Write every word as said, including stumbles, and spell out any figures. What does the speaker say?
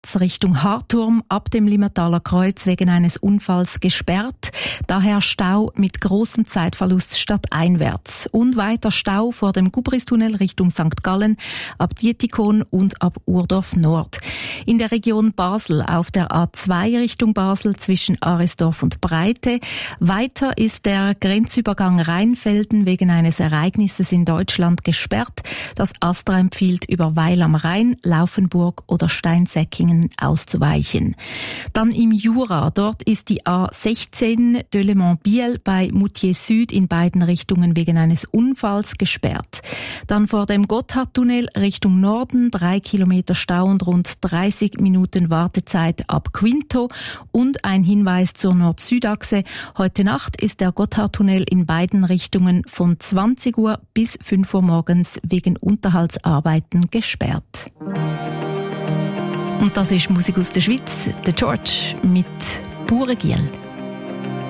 Richtung Harturm ab dem Limmertaler Kreuz wegen eines Unfalls gesperrt. Daher Stau mit großem Zeitverlust stadteinwärts. Und weiter Stau vor dem Gubristunnel Richtung Sankt Gallen, ab Dietikon und ab Urdorf Nord. In der Region Basel auf der A zwei Richtung Basel zwischen Arisdorf und Breite. Weiter ist der Grenzübergang Rheinfelden wegen eines Ereignisses in Deutschland gesperrt. Das AStA empfiehlt über Weil am Rhein, Laufenburg oder Steinsäckingen auszuweichen. Dann im Jura, dort ist die A sechzehn Delemont-Biel bei Moutier Süd in beiden Richtungen wegen eines Unfalls gesperrt. Dann vor dem Gotthardtunnel Richtung Norden, drei Kilometer Stau und rund dreißig Minuten Wartezeit ab Quinto. Und ein Hinweis zur Nord-Süd-Achse. Heute Nacht ist der Gotthardtunnel in beiden Richtungen von zwanzig Uhr bis fünf Uhr morgens wegen Unterhaltsarbeiten gesperrt. Und das ist Musik aus der Schweiz, der George mit Pure Giel.